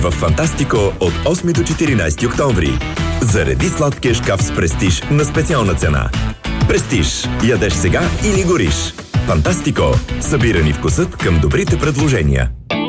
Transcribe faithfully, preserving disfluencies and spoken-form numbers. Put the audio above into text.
в Фантастико от осми до четиринайсети октомври. Зареди сладкия шкаф с Престиж на специална цена. Престиж. Ядеш сега или гориш. Фантастико. Събирани вкусът към добрите предложения.